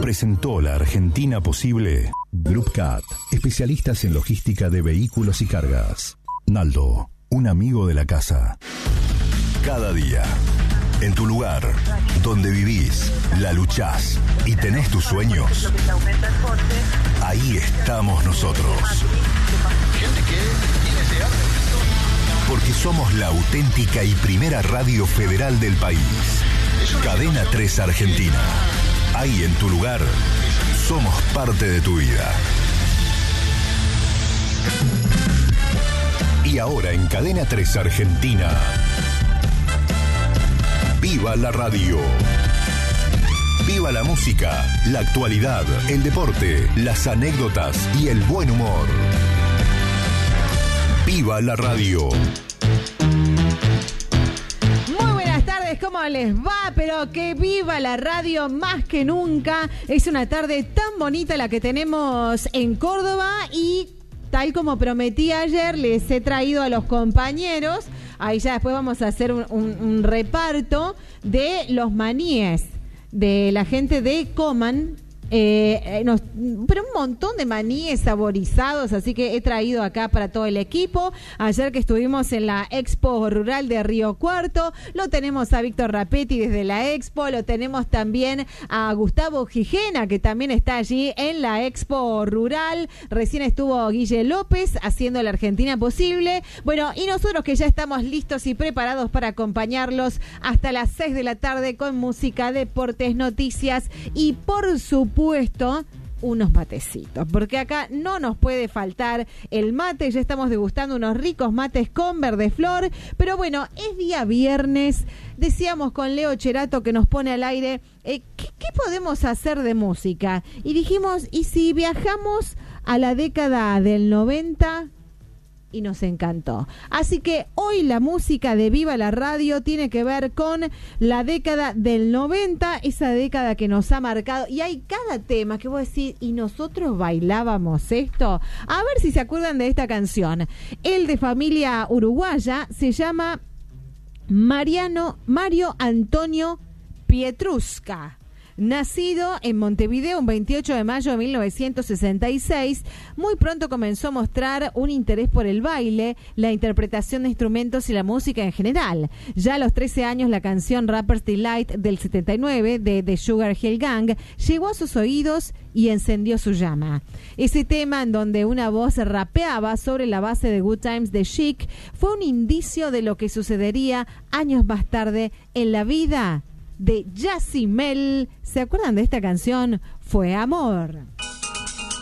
presentó La Argentina Posible. Group Cat, especialistas en logística de vehículos y cargas. Naldo, un amigo de la casa. Cada día, en tu lugar, donde vivís, la luchás y tenés tus sueños, ahí estamos nosotros. Porque somos la auténtica y primera radio federal del país. Cadena 3 Argentina. Ahí en tu lugar, somos parte de tu vida. Y ahora en Cadena 3 Argentina, ¡viva la radio! ¡Viva la música, la actualidad, el deporte, las anécdotas y el buen humor! ¡Viva la radio! Muy buenas tardes, ¿cómo les va? Pero que viva la radio más que nunca. Es una tarde tan bonita la que tenemos en Córdoba y tal como prometí ayer, les he traído a los compañeros. Ahí ya después vamos a hacer un reparto de los maníes de la gente de Coman. Pero un montón de maníes saborizados, así que he traído acá para todo el equipo. Ayer que estuvimos en la Expo Rural de Río Cuarto, lo tenemos a Víctor Rapetti desde la Expo, lo tenemos también a Gustavo Gijena, que también está allí en la Expo Rural. Recién estuvo Guille López haciendo La Argentina Posible. Bueno, y nosotros que ya estamos listos y preparados para acompañarlos hasta las 6 de la tarde con música, deportes, noticias y por supuesto unos matecitos, porque acá no nos puede faltar el mate. Ya estamos degustando unos ricos mates con Verdeflor, pero bueno, es día viernes. Decíamos con Leo Cherato, que nos pone al aire, ¿qué podemos hacer de música? Y dijimos, ¿y si viajamos a la década del 90? Y nos encantó. Así que hoy la música de Viva la Radio tiene que ver con la década del 90, esa década que nos ha marcado. Y hay cada tema que vos decís, ¿y nosotros bailábamos esto? A ver si se acuerdan de esta canción. El de familia uruguaya se llama Mario Antonio Pietrusca. Nacido en Montevideo un 28 de mayo de 1966, muy pronto comenzó a mostrar un interés por el baile, la interpretación de instrumentos y la música en general. Ya a los 13 años la canción Rapper's Delight del 79 de The Sugar Hill Gang llegó a sus oídos y encendió su llama. Ese tema, en donde una voz rapeaba sobre la base de Good Times de Chic, fue un indicio de lo que sucedería años más tarde en la vida de Yacimel. ¿Se acuerdan de esta canción? Fue amor.